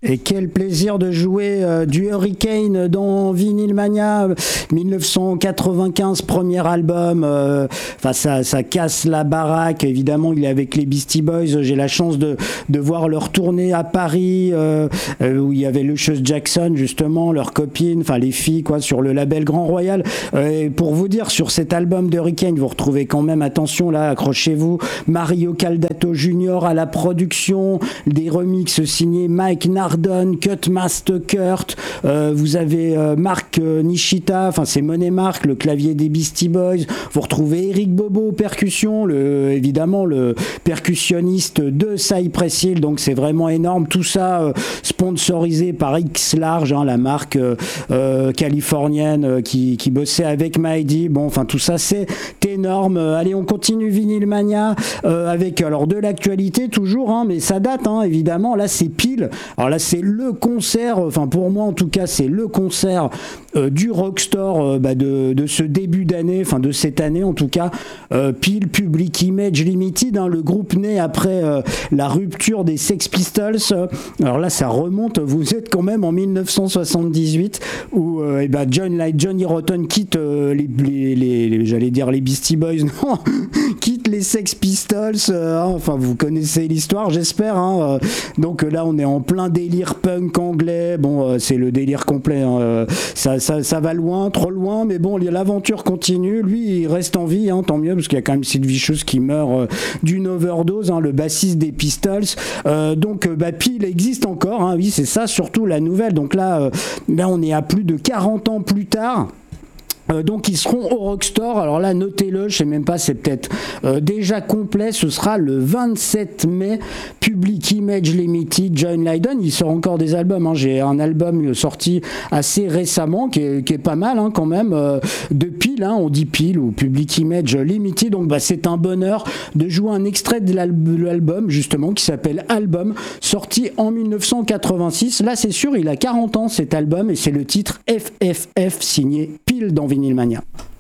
Et quel plaisir de jouer du Hurricane dans Vinyl Mania 1995, premier album. Ça casse la baraque. Évidemment, il est avec les Beastie Boys. J'ai la chance de voir leur tournée à Paris où il y avait Luscious Jackson, justement, leurs copines, enfin les filles, quoi, sur le label Grand Royal. Et pour vous dire, sur cet album de Hurricane, vous retrouvez quand même, attention là, accrochez-vous, Mario Caldato Jr. à la production, des remixes signés Mike Nardone, Cutmaster Kurt, vous avez Mark Nishita, enfin c'est Monet Mark, le clavier des Beastie Boys, vous retrouvez Eric Bobo percussion, évidemment le percussionniste de Cypress Hill, donc c'est vraiment énorme, tout ça sponsorisé par X-Large, la marque californienne qui bossait avec Mighty. Bon, enfin tout ça c'est énorme. Allez, on continue Vinyl Mania avec alors de l'actualité toujours, mais ça date évidemment. Là c'est pile. Alors là c'est le concert, enfin pour moi en tout cas c'est le concert du Rockstore de ce début d'année, enfin de cette année en tout cas, pile Public Image Limited, le groupe né après la rupture des Sex Pistols. Alors là ça remonte, vous êtes quand même en 1978 où Johnny Rotten quitte j'allais dire les Beastie Boys, non, quitte les Sex Pistols, enfin vous connaissez l'histoire j'espère, donc là on est en plein délire punk anglais, bon c'est le délire complet, ça va loin, trop loin, mais bon l'aventure continue, lui il reste en vie, tant mieux, parce qu'il y a quand même Sid Vicious qui meurt d'une overdose, le bassiste des Pistols, donc Peel existe encore, oui c'est ça surtout la nouvelle, donc là on est à plus de 40 ans plus tard. Donc ils seront au Rockstore, alors là notez-le, je sais même pas, c'est peut-être déjà complet, ce sera le 27 mai, Public Image Limited, John Lydon, il sort encore des albums, j'ai un album sorti assez récemment qui est pas mal quand même, de Peel, on dit Peel ou Public Image Limited, donc c'est un bonheur de jouer un extrait de l'album justement qui s'appelle Album, sorti en 1986, là c'est sûr il a 40 ans cet album et c'est le titre FFF signé Peel dans Vinyl Mania.